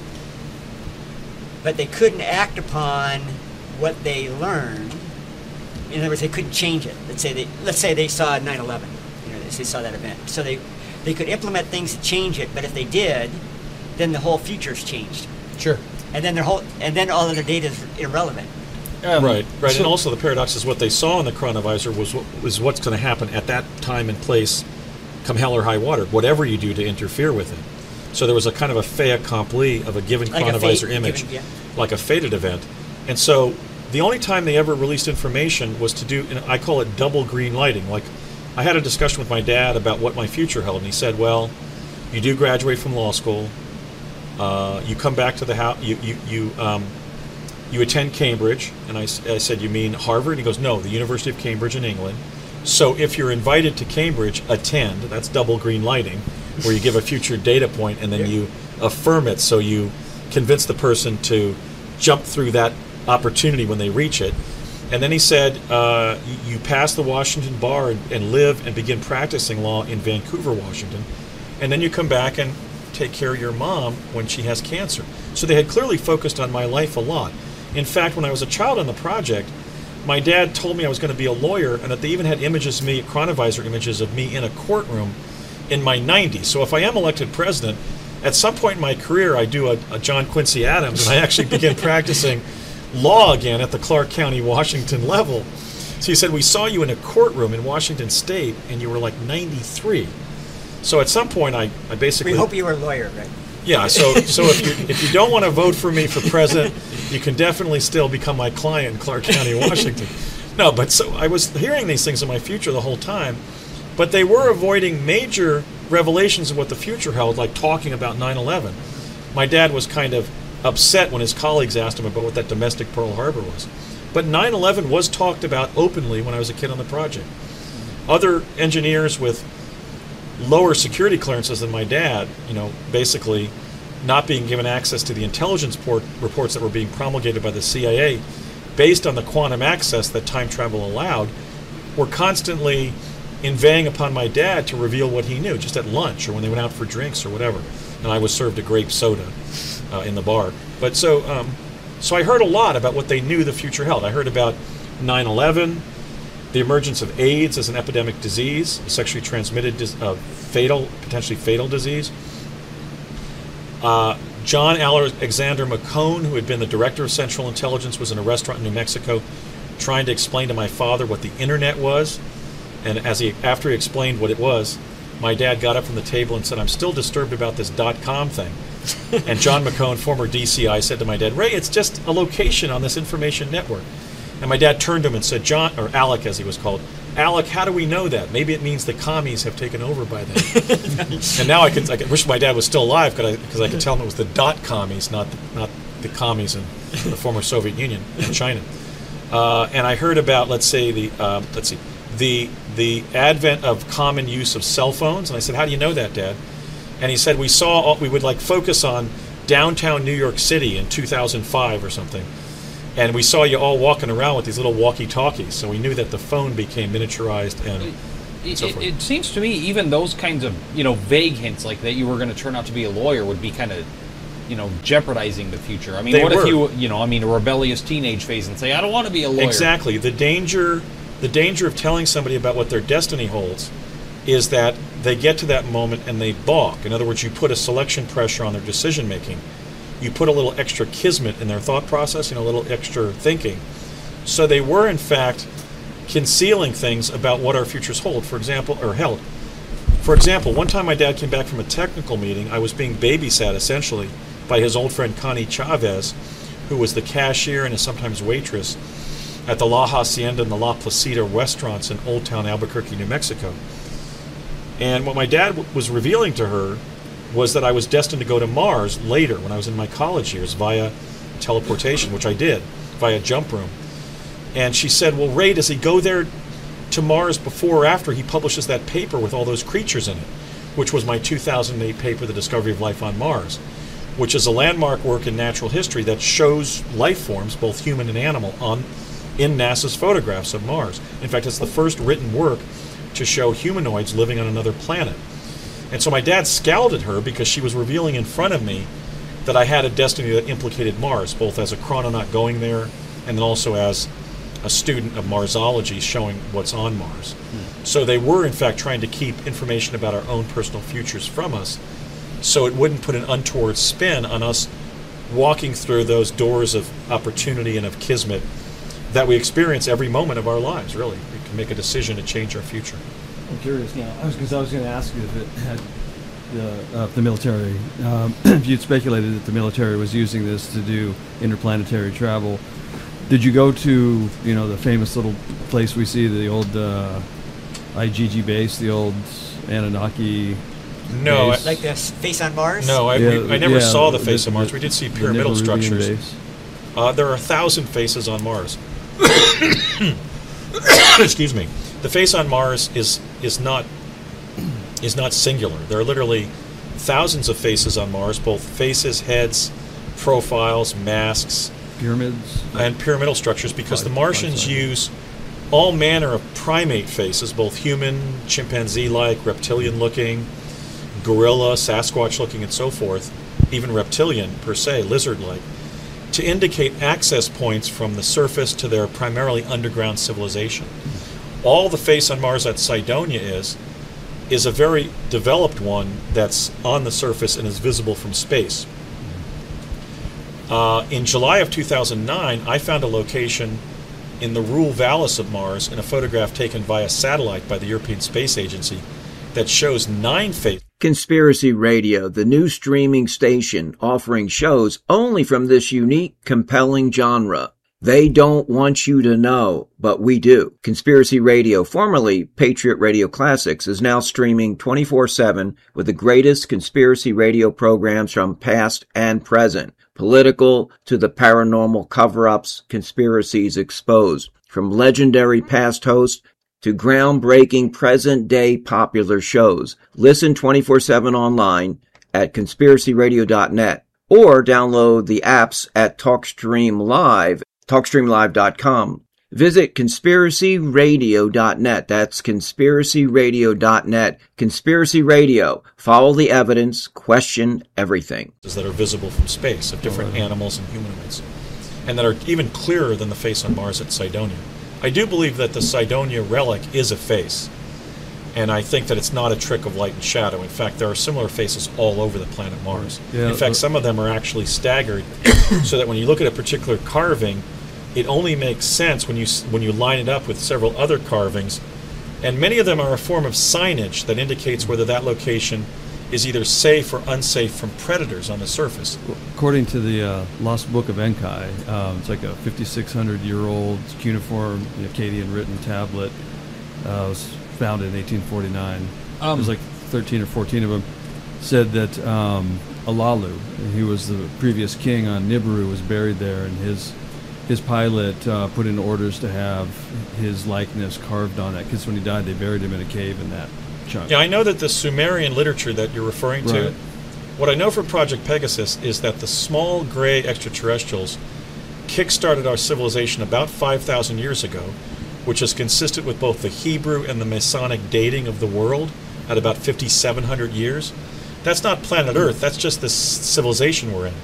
But they couldn't act upon what they learned. In other words, they couldn't change it. Let's say they saw 9/11. They saw that event. So they could implement things to change it, but if they did, then the whole future's changed. Sure. And then all of their data is irrelevant. Right. And also the paradox is what they saw in the chronovisor was what's going to happen at that time and place, come hell or high water, whatever you do to interfere with it. So there was a kind of a fait accompli of a given chronovisor image, like a fated event. And so the only time they ever released information was to do, I call it double green lighting. Like, I had a discussion with my dad about what my future held, and he said, well, you do graduate from law school, you come back to the house, you attend Cambridge, and I said, you mean Harvard? And he goes, no, the University of Cambridge in England. So if you're invited to Cambridge, attend. That's double green lighting, where you give a future data point and then you affirm it, so you convince the person to jump through that opportunity when they reach it. And then he said, you pass the Washington bar and live and begin practicing law in Vancouver, Washington. And then you come back and take care of your mom when she has cancer. So they had clearly focused on my life a lot. In fact, when I was a child on the project, my dad told me I was going to be a lawyer, and that they even had images of me, chronovisor images of me in a courtroom in my 90s. So if I am elected president, at some point in my career, I do a John Quincy Adams, and I actually begin practicing law again at the Clark County, Washington level. So he said, we saw you in a courtroom in Washington State, and you were like 93. So at some point, I basically... We hope you were a lawyer, right? Yeah, so if you don't want to vote for me for president, you can definitely still become my client in Clark County, Washington. No, but so I was hearing these things in my future the whole time, but they were avoiding major revelations of what the future held, like talking about 9/11. My dad was kind of upset when his colleagues asked him about what that domestic Pearl Harbor was. But 9/11 was talked about openly when I was a kid on the project. Other engineers with lower security clearances than my dad, basically not being given access to the intelligence reports that were being promulgated by the CIA based on the quantum access that time travel allowed, were constantly inveighing upon my dad to reveal what he knew, just at lunch or when they went out for drinks or whatever. And I was served a grape soda in the bar. But so I heard a lot about what they knew the future held. I heard about 9/11, the emergence of AIDS as an epidemic disease, a sexually transmitted, potentially fatal disease. John Alexander McCone, who had been the director of Central Intelligence, was in a restaurant in New Mexico trying to explain to my father what the internet was. And after he explained what it was, my dad got up from the table and said, I'm still disturbed about this .com thing. And John McCone, former DCI, said to my dad, Ray, it's just a location on this information network. And my dad turned to him and said, John, or Alec as he was called, Alec, how do we know that? Maybe it means the commies have taken over by then. And now I wish my dad was still alive because I could tell him it was the commies, not the commies in the former Soviet Union and China. And I heard about, the advent of common use of cell phones. And I said, how do you know that, Dad? And he said we would like focus on downtown New York City in 2005 or something. And we saw you all walking around with these little walkie-talkies, so we knew that the phone became miniaturized and so forth. It seems to me even those kinds of, vague hints like that you were going to turn out to be a lawyer would be kind of, jeopardizing the future. I mean, They what were. if you, a rebellious teenage phase and say, I don't want to be a lawyer. Exactly. The danger of telling somebody about what their destiny holds is that they get to that moment and they balk. In other words, you put a selection pressure on their decision making. You put a little extra kismet in their thought process, a little extra thinking. So they were, in fact, concealing things about what our futures hold, for example, or held. For example, one time my dad came back from a technical meeting. I was being babysat, essentially, by his old friend Connie Chavez, who was the cashier and is sometimes waitress at the La Hacienda and the La Placida restaurants in Old Town Albuquerque, New Mexico. And what my dad was revealing to her was that I was destined to go to Mars later when I was in my college years via teleportation, which I did, via jump room. And she said, well, Ray, does he go there to Mars before or after he publishes that paper with all those creatures in it, which was my 2008 paper, The Discovery of Life on Mars, which is a landmark work in natural history that shows life forms, both human and animal, in NASA's photographs of Mars. In fact, it's the first written work to show humanoids living on another planet. And so my dad scowled at her because she was revealing in front of me that I had a destiny that implicated Mars, both as a chrononaut going there and then also as a student of Marsology showing what's on Mars. So they were, in fact, trying to keep information about our own personal futures from us so it wouldn't put an untoward spin on us walking through those doors of opportunity and of kismet that we experience every moment of our lives, really. We can make a decision to change our future. I'm curious now, because I was going to ask you if it had the military, if you'd speculated that the military was using this to do interplanetary travel. Did you go to, the famous little place we see, the old IGG base, the old Anunnaki No, base? Like the face on Mars? No, I never saw the face of Mars. We did see pyramidal the Nibirubian structures. base. There are 1,000 faces on Mars. Excuse me. The face on Mars is not singular. There are literally thousands of faces on Mars, both faces, heads, profiles, masks, Pyramids. and pyramidal structures, because the Martians use all manner of primate faces, both human, chimpanzee-like, reptilian-looking, gorilla, Sasquatch-looking, and so forth, even reptilian per se, lizard-like, to indicate access points from the surface to their primarily underground civilization. All the face on Mars that Cydonia is a very developed one that's on the surface and is visible from space. In July of 2009, I found a location in the Rule Vallis of Mars in a photograph taken via satellite by the European Space Agency that shows 9 faces. Conspiracy Radio, the new streaming station offering shows only from this unique, compelling genre. They don't want you to know, but we do. Conspiracy Radio, formerly Patriot Radio Classics, is now streaming 24/7 with the greatest conspiracy radio programs from past and present. Political to the paranormal cover-ups, conspiracies exposed. From legendary past hosts to groundbreaking present-day popular shows. Listen 24/7 online at conspiracyradio.net or download the apps at TalkStreamLive.com. Visit conspiracyradio.net. That's conspiracyradio.net. Conspiracy Radio. Follow the evidence. Question everything. That are visible from space of different animals and humanoids, and that are even clearer than the face on Mars at Cydonia. I do believe that the Cydonia relic is a face, and I think that it's not a trick of light and shadow. In fact, there are similar faces all over the planet Mars. Yeah, in fact, some of them are actually staggered, so that when you look at a particular carving, it only makes sense when you line it up with several other carvings, and many of them are a form of signage that indicates whether that location is either safe or unsafe from predators on the surface. According to the Lost Book of Enki, it's like a 5,600-year-old cuneiform Akkadian written tablet. Was founded in 1849. There's like 13 or 14 of them. Said that Alalu, he was the previous king on Nibiru, was buried there, and his pilot put in orders to have his likeness carved on that, because when he died, they buried him in a cave in that Chuck. Yeah, I know that the Sumerian literature that you're referring to, Right. what I know from Project Pegasus is that the small gray extraterrestrials kickstarted our civilization about 5,000 years ago, which is consistent with both the Hebrew and the Masonic dating of the world at about 5,700 years. That's not planet Earth, that's just the civilization we're in.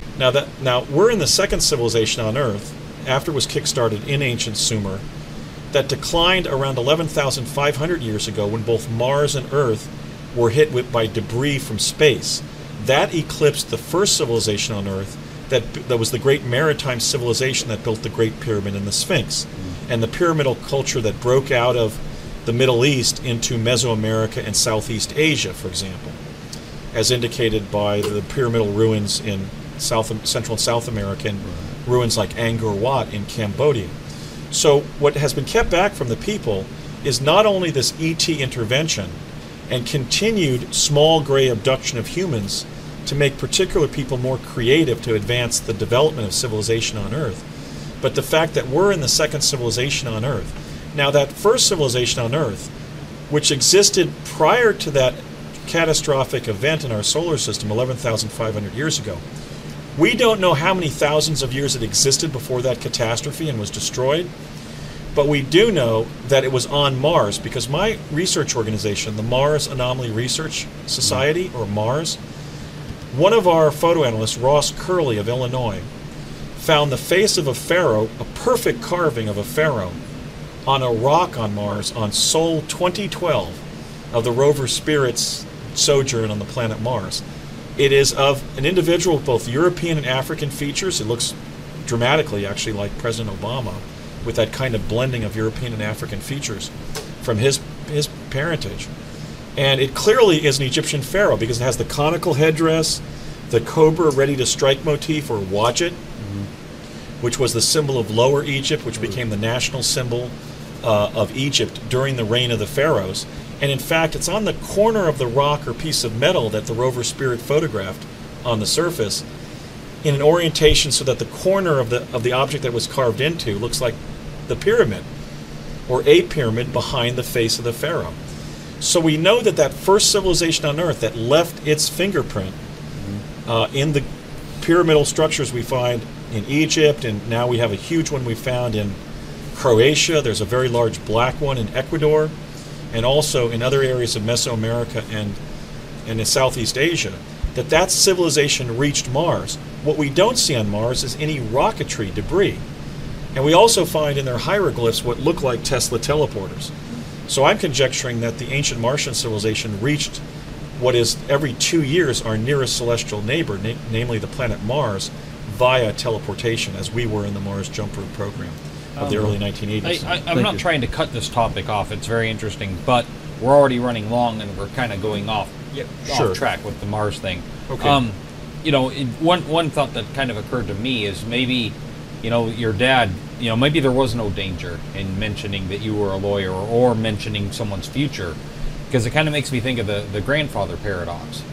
Now we're in the second civilization on Earth, after it was kickstarted in ancient Sumer, that declined around 11,500 years ago when both Mars and Earth were hit by debris from space. That eclipsed the first civilization on Earth that was the great maritime civilization that built the Great Pyramid and the Sphinx, and the pyramidal culture that broke out of the Middle East into Mesoamerica and Southeast Asia, for example, as indicated by the pyramidal ruins in Central and South America and ruins like Angkor Wat in Cambodia. So what has been kept back from the people is not only this ET intervention and continued small gray abduction of humans to make particular people more creative to advance the development of civilization on Earth, but the fact that we're in the second civilization on Earth. Now, that first civilization on Earth, which existed prior to that catastrophic event in our solar system 11,500 years ago, we don't know how many thousands of years it existed before that catastrophe and was destroyed, but we do know that it was on Mars, because my research organization, the Mars Anomaly Research Society, or MARS, one of our photo analysts, Ross Curley of Illinois, found the face of a pharaoh, a perfect carving of a pharaoh, on a rock on Mars on Sol 2012 of the rover Spirit's sojourn on the planet Mars. It is of an individual with both European and African features. It looks dramatically, actually, like President Obama, with that kind of blending of European and African features from his parentage. And it clearly is an Egyptian pharaoh because it has the conical headdress, the cobra ready to strike motif, or Wadjet, which was the symbol of Lower Egypt, which became the national symbol of Egypt during the reign of the pharaohs. And in fact, it's on the corner of the rock or piece of metal that the rover Spirit photographed on the surface in an orientation so that the corner of the object that was carved into looks like the pyramid, or a pyramid behind the face of the pharaoh. So we know that that first civilization on Earth that left its fingerprint in the pyramidal structures we find in Egypt, and now we have a huge one we found in Croatia. There's a very large black one in Ecuador, and also in other areas of Mesoamerica and in Southeast Asia, that civilization reached Mars. What we don't see on Mars is any rocketry debris. And we also find in their hieroglyphs what look like Tesla teleporters. So I'm conjecturing that the ancient Martian civilization reached what is every 2 years our nearest celestial neighbor, namely the planet Mars, via teleportation, as we were in the Mars Jump Route program of the early 1980s. I'm not trying to cut this topic off. It's very interesting, but we're already running long and we're kind of going off track with the Mars thing. Okay. One thought that kind of occurred to me is maybe, your dad, maybe there was no danger in mentioning that you were a lawyer or mentioning someone's future, because it kind of makes me think of the grandfather paradox.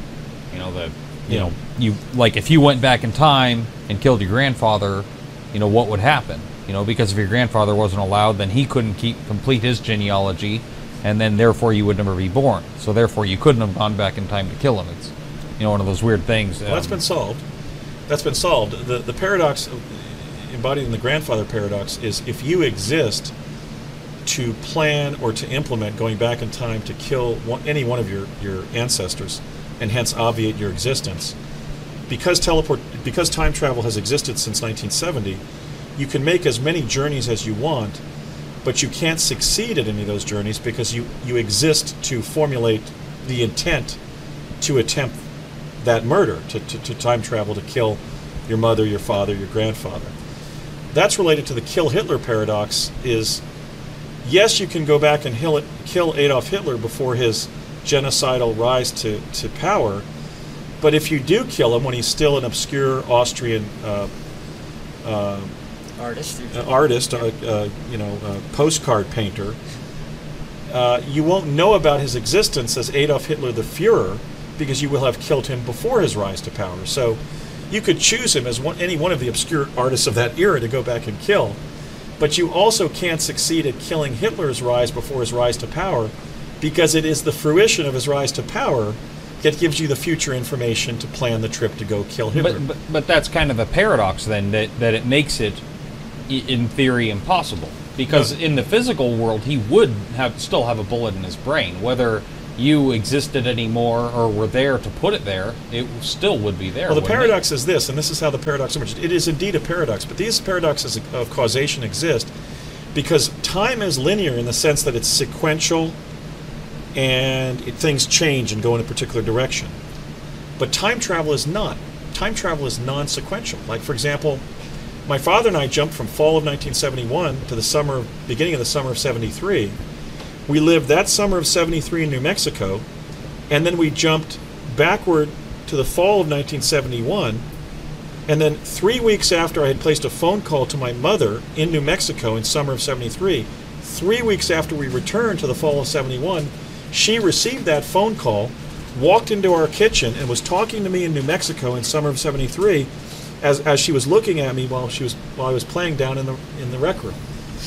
If you went back in time and killed your grandfather, what would happen? Because if your grandfather wasn't allowed, then he couldn't complete his genealogy, and then therefore you would never be born. So therefore you couldn't have gone back in time to kill him. It's one of those weird things. Well, that's been solved. The paradox embodied in the grandfather paradox is if you exist to plan or to implement going back in time to kill any one of your ancestors, and hence obviate your existence, because time travel has existed since 1970, you can make as many journeys as you want, but you can't succeed at any of those journeys because you exist to formulate the intent to attempt that murder, to time travel, to kill your mother, your father, your grandfather. That's related to the kill Hitler paradox. Is yes, you can go back and kill Adolf Hitler before his genocidal rise to power, but if you do kill him when he's still an obscure Austrian postcard painter, you won't know about his existence as Adolf Hitler the Führer because you will have killed him before his rise to power. So you could choose him as any one of the obscure artists of that era to go back and kill, but you also can't succeed at killing Hitler's rise before his rise to power because it is the fruition of his rise to power that gives you the future information to plan the trip to go kill Hitler. But that's kind of a paradox then, that it makes it, in theory, impossible. Because in the physical world, he would still have a bullet in his brain. Whether you existed anymore or were there to put it there, it still would be there. Well, the paradox is this, and this is how the paradox emerges. It is indeed a paradox, but these paradoxes of causation exist because time is linear in the sense that it's sequential and things change and go in a particular direction. But time travel is not. Time travel is non-sequential. Like, for example, my father and I jumped from fall of 1971 to the beginning of the summer of 73. We lived that summer of 73 in New Mexico, and then we jumped backward to the fall of 1971, and then 3 weeks after I had placed a phone call to my mother in New Mexico in summer of 73, 3 weeks after we returned to the fall of 71, she received that phone call, walked into our kitchen, and was talking to me in New Mexico in summer of 73 as she was looking at me while I was playing down in the rec room.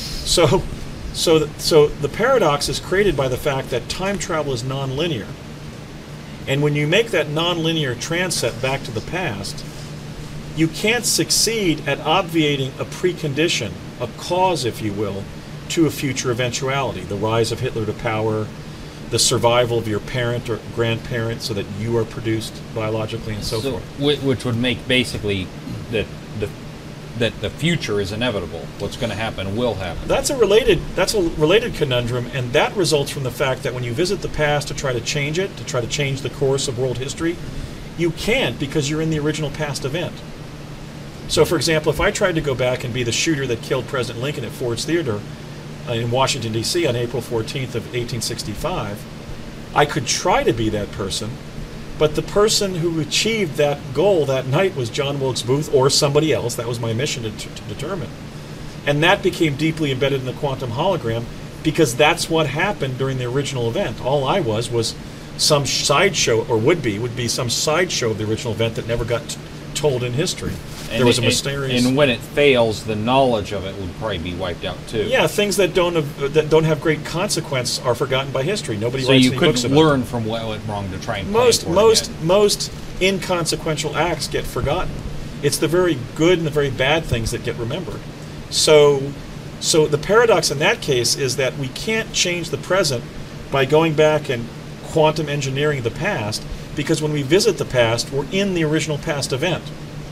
So the paradox is created by the fact that time travel is nonlinear. And when you make that nonlinear transit back to the past, you can't succeed at obviating a precondition, a cause, if you will, to a future eventuality, the rise of Hitler to power, the survival of your parent or grandparent so that you are produced biologically and so forth. Which would make basically that the future is inevitable. What's going to happen will happen. That's a related conundrum, and that results from the fact that when you visit the past to try to change it, to try to change the course of world history, you can't because you're in the original past event. So, for example, if I tried to go back and be the shooter that killed President Lincoln at Ford's Theater in Washington, D.C. on April 14th of 1865, I could try to be that person, but the person who achieved that goal that night was John Wilkes Booth or somebody else. That was my mission to determine. And that became deeply embedded in the quantum hologram because that's what happened during the original event. All I was some sideshow, or would be some sideshow of the original event that never got told in history. There was a mysterious... And when it fails, the knowledge of it would probably be wiped out too. Yeah, things that don't have great consequence are forgotten by history. Nobody so writes you any books could about learn it. from what went wrong to try and most inconsequential acts get forgotten. It's the very good and the very bad things that get remembered. So the paradox in that case is that we can't change the present by going back and quantum engineering the past, because when we visit the past, we're in the original past event.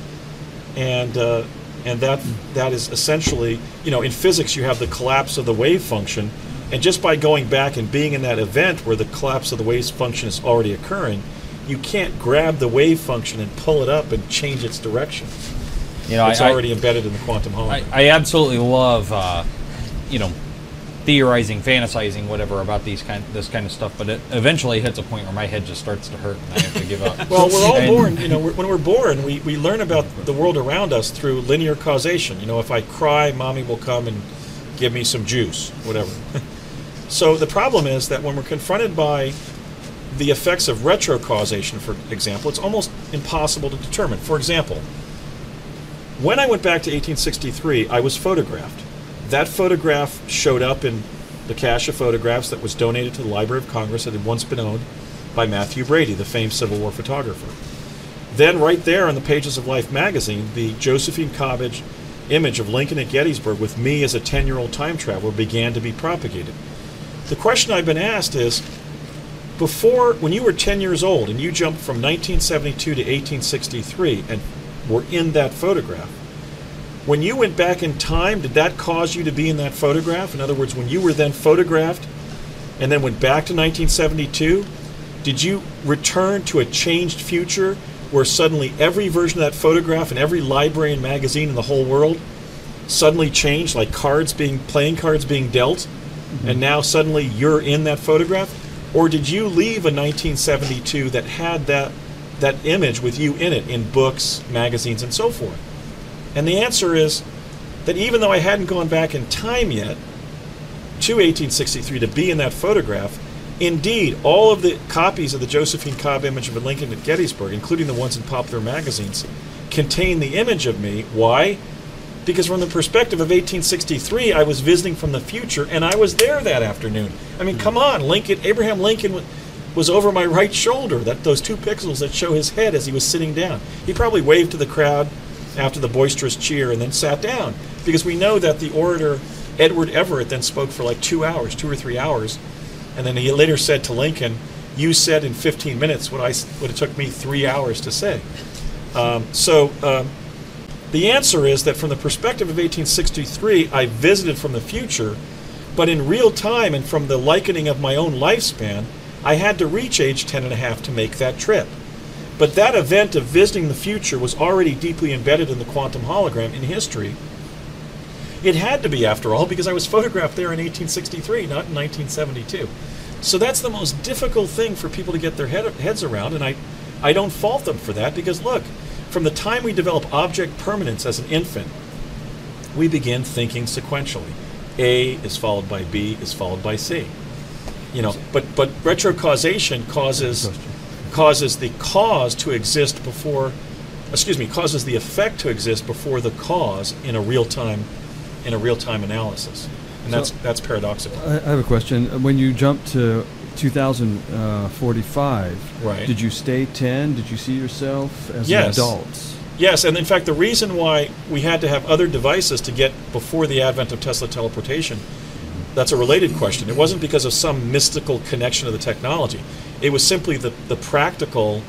And that is essentially, in physics you have the collapse of the wave function, and just by going back and being in that event where the collapse of the wave function is already occurring, you can't grab the wave function and pull it up and change its direction. It's already embedded in the quantum hologram. I absolutely love, theorizing, fantasizing, whatever about this kind of stuff, but it eventually hits a point where my head just starts to hurt and I have to give up. Well, we're all born, when we're born, we learn about the world around us through linear causation. If I cry, mommy will come and give me some juice, whatever. So the problem is that when we're confronted by the effects of retrocausation, for example, it's almost impossible to determine. For example, when I went back to 1863, I was photographed. That photograph showed up in the cache of photographs that was donated to the Library of Congress that had once been owned by Matthew Brady, the famed Civil War photographer. Then right there on the pages of Life magazine, the Josephine Cobbage image of Lincoln at Gettysburg with me as a 10-year-old time traveler began to be propagated. The question I've been asked is, when you were 10 years old and you jumped from 1972 to 1863 and were in that photograph, when you went back in time, did that cause you to be in that photograph? In other words, when you were then photographed and then went back to 1972, did you return to a changed future where suddenly every version of that photograph and every library and magazine in the whole world suddenly changed, like playing cards being dealt, and now suddenly you're in that photograph? Or did you leave a 1972 that had that image with you in it in books, magazines, and so forth? And the answer is that even though I hadn't gone back in time yet to 1863 to be in that photograph, indeed, all of the copies of the Josephine Cobb image of Lincoln at Gettysburg, including the ones in popular magazines, contain the image of me. Why? because from the perspective of 1863, I was visiting from the future, and I was there that afternoon. I mean, come on, Abraham Lincoln was over my right shoulder, those 2 pixels that show his head as he was sitting down. He probably waved to the crowd after the boisterous cheer and then sat down, because we know that the orator Edward Everett then spoke for like 2 hours, 2 or 3 hours, and then he later said to Lincoln, "You said in 15 minutes what it took me 3 hours to say." The answer is that from the perspective of 1863, I visited from the future, but in real time and from the likening of my own lifespan, I had to reach age 10 and a half to make that trip. But that event of visiting the future was already deeply embedded in the quantum hologram in history. It had to be, after all, because I was photographed there in 1863, not in 1972. So that's the most difficult thing for people to get their heads around, and I don't fault them for that, because look, from the time we develop object permanence as an infant, we begin thinking sequentially. A is followed by B is followed by C. But retrocausation causes the cause to exist before, causes the effect to exist before the cause in a real-time analysis. And that's paradoxical. I have a question. When you jumped to 2045, right, did you stay 10? Did you see yourself as Yes. an adult? Yes, and in fact, the reason why we had to have other devices to get before the advent of Tesla teleportation, that's a related question. It wasn't because of some mystical connection to the technology. It was simply the practical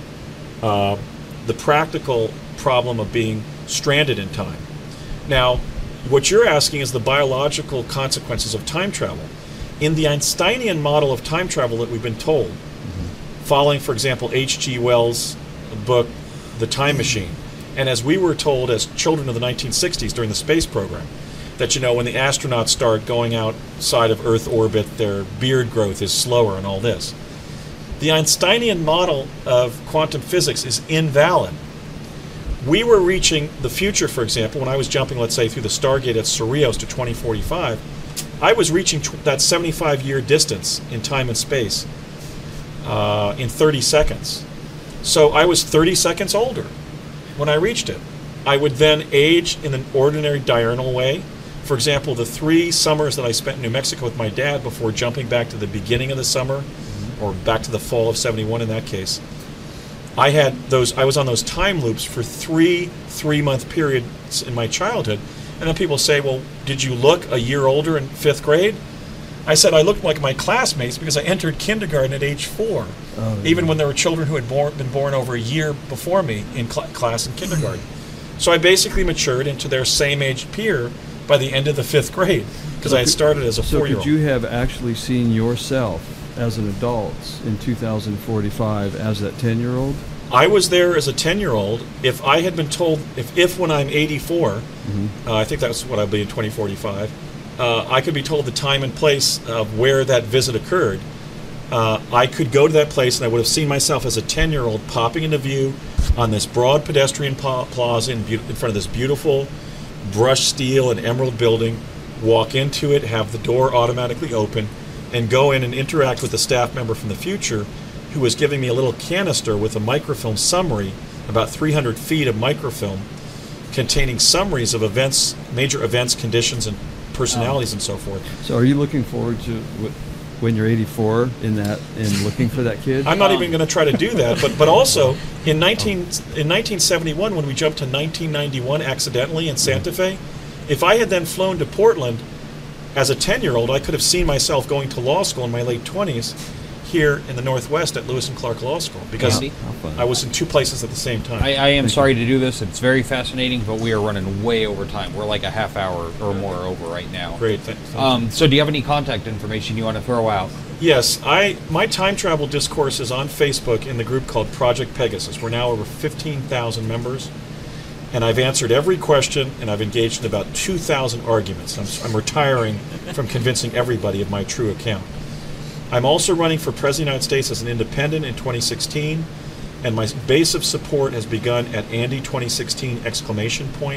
problem of being stranded in time. Now, what you're asking is the biological consequences of time travel. In the Einsteinian model of time travel that we've been told, following, for example, H.G. Wells' book, The Time Machine, and as we were told as children of the 1960s during the space program, that when the astronauts start going outside of Earth orbit, their beard growth is slower and all this. The Einsteinian model of quantum physics is invalid. We were reaching the future, for example, when I was jumping, let's say, through the Stargate at Cerritos to 2045, I was reaching that 75-year distance in time and space in 30 seconds. So I was 30 seconds older when I reached it. I would then age in an ordinary diurnal way. For example, the 3 summers that I spent in New Mexico with my dad before jumping back to the beginning of the summer, or back to the fall of 71 in that case, I was on those time loops for 3-month periods in my childhood. And then people say, well, did you look a year older in 5th grade? I said I looked like my classmates because I entered kindergarten at age 4, even when there were children who had been born over a year before me in class in kindergarten. So I basically matured into their same-aged peer by the end of the 5th grade, because I had started as a 4-year-old. So could you have actually seen yourself as an adult in 2045 as that 10-year-old? I was there as a 10-year-old. If I had been told, if when I'm 84, I think that's what I'll be in 2045, I could be told the time and place of where that visit occurred, I could go to that place and I would have seen myself as a 10-year-old popping into view on this broad pedestrian plaza in front of this beautiful brushed steel and emerald building, walk into it, have the door automatically open, and go in and interact with a staff member from the future who was giving me a little canister with a microfilm summary, about 300 feet of microfilm, containing summaries of events, major events, conditions, and personalities and so forth. So are you looking forward to when you're 84 in looking for that kid? I'm not even going to try to do that, but also in 1971, when we jumped to 1991 accidentally in Santa Fe, if I had then flown to Portland as a 10-year-old, I could have seen myself going to law school in my late 20s here in the Northwest at Lewis and Clark Law School, because I was in 2 places at the same time. I am sorry to do this. It's very fascinating, but we are running way over time. We're like a half hour or more over right now. Great. So do you have any contact information you want to throw out? Yes, my time travel discourse is on Facebook in the group called Project Pegasus. We're now over 15,000 members, and I've answered every question, and I've engaged in about 2,000 arguments. I'm retiring from convincing everybody of my true account. I'm also running for President of the United States as an independent in 2016, and my base of support has begun at Andy2016 !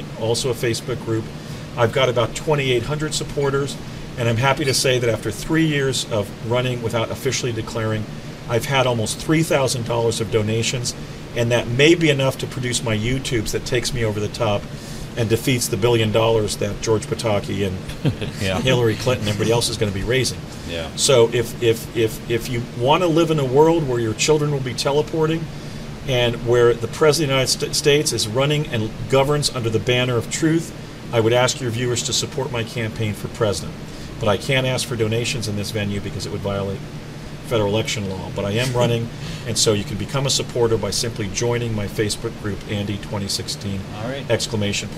Also a Facebook group. I've got about 2,800 supporters, and I'm happy to say that after 3 years of running without officially declaring, I've had almost $3,000 of donations, and that may be enough to produce my YouTubes that takes me over the top and defeats the $1 billion that George Pataki and Yeah. Hillary Clinton and everybody else is going to be raising. Yeah. So if you want to live in a world where your children will be teleporting and where the President of the United States is running and governs under the banner of truth, I would ask your viewers to support my campaign for president. But I can't ask for donations in this venue because it would violate federal election law. But I am running, and so you can become a supporter by simply joining my Facebook group, Andy 2016! All right. Exclamation point.